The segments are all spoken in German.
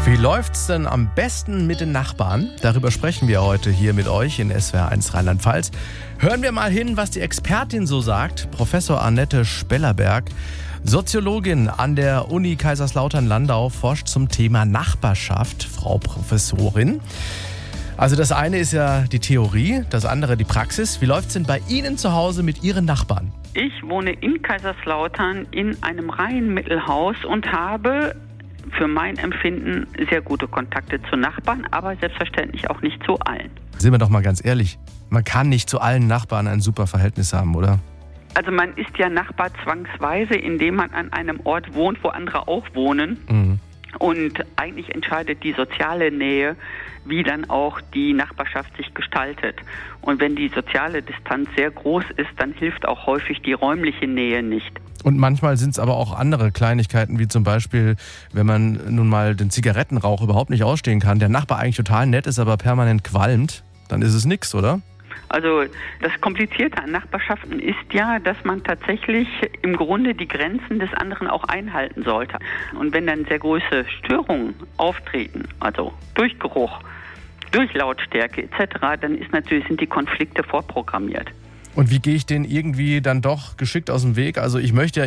Wie läuft's denn am besten mit den Nachbarn? Darüber sprechen wir heute hier mit euch in SWR1 Rheinland-Pfalz. Hören wir mal hin, was die Expertin so sagt. Professor Annette Spellerberg, Soziologin an der Uni Kaiserslautern-Landau, forscht zum Thema Nachbarschaft. Frau Professorin. Also das eine ist ja die Theorie, das andere die Praxis. Wie läuft's denn bei Ihnen zu Hause mit Ihren Nachbarn? Ich wohne in Kaiserslautern in einem Reihenmittelhaus und habe für mein Empfinden sehr gute Kontakte zu Nachbarn, aber selbstverständlich auch nicht zu allen. Sind wir doch mal ganz ehrlich, man kann nicht zu allen Nachbarn ein super Verhältnis haben, oder? Also man ist ja Nachbar zwangsweise, indem man an einem Ort wohnt, wo andere auch wohnen. Mhm. Und eigentlich entscheidet die soziale Nähe, wie dann auch die Nachbarschaft sich gestaltet. Und wenn die soziale Distanz sehr groß ist, dann hilft auch häufig die räumliche Nähe nicht. Und manchmal sind es aber auch andere Kleinigkeiten, wie zum Beispiel, wenn man nun mal den Zigarettenrauch überhaupt nicht ausstehen kann, der Nachbar eigentlich total nett ist, aber permanent qualmt, dann ist es nix, oder? Also das Komplizierte an Nachbarschaften ist ja, dass man tatsächlich im Grunde die Grenzen des anderen auch einhalten sollte. Und wenn dann sehr große Störungen auftreten, also durch Geruch, durch Lautstärke etc., dann sind die Konflikte vorprogrammiert. Und wie gehe ich den irgendwie dann doch geschickt aus dem Weg? Also ich möchte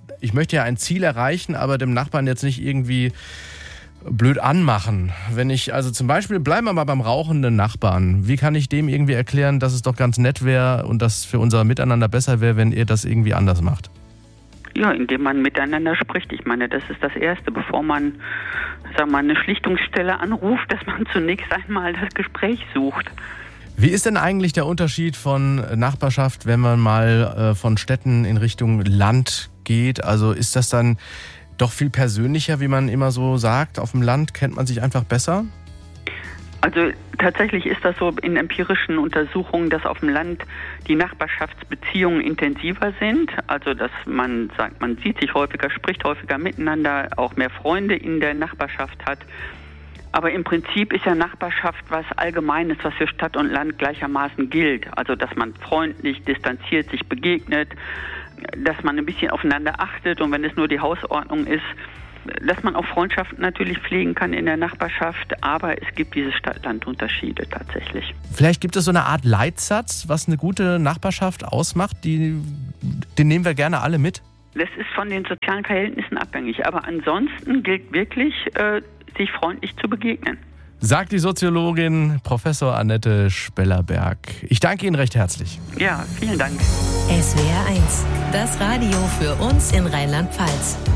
ja ein Ziel erreichen, aber dem Nachbarn jetzt nicht irgendwie blöd anmachen. Wenn ich, also zum Beispiel, bleiben wir mal beim rauchenden Nachbarn. Wie kann ich dem irgendwie erklären, dass es doch ganz nett wäre und dass für unser Miteinander besser wäre, wenn ihr das irgendwie anders macht? Ja, indem man miteinander spricht. Ich meine, das ist das Erste, bevor man, eine Schlichtungsstelle anruft, dass man zunächst einmal das Gespräch sucht. Wie ist denn eigentlich der Unterschied von Nachbarschaft, wenn man mal von Städten in Richtung Land geht? Also ist das dann doch viel persönlicher, wie man immer so sagt? Auf dem Land kennt man sich einfach besser? Also tatsächlich ist das so in empirischen Untersuchungen, dass auf dem Land die Nachbarschaftsbeziehungen intensiver sind. Also dass man sagt, man sieht sich häufiger, spricht häufiger miteinander, auch mehr Freunde in der Nachbarschaft hat. Aber im Prinzip ist ja Nachbarschaft was Allgemeines, was für Stadt und Land gleichermaßen gilt. Also dass man freundlich, distanziert sich begegnet, dass man ein bisschen aufeinander achtet und wenn es nur die Hausordnung ist, dass man auch Freundschaften natürlich pflegen kann in der Nachbarschaft, aber es gibt diese Stadt-Land-Unterschiede tatsächlich. Vielleicht gibt es so eine Art Leitsatz, was eine gute Nachbarschaft ausmacht, den nehmen wir gerne alle mit? Das ist von den sozialen Verhältnissen abhängig, aber ansonsten gilt wirklich, sich freundlich zu begegnen. Sagt die Soziologin Professor Annette Spellerberg. Ich danke Ihnen recht herzlich. Ja, vielen Dank. SWR1, das Radio für uns in Rheinland-Pfalz.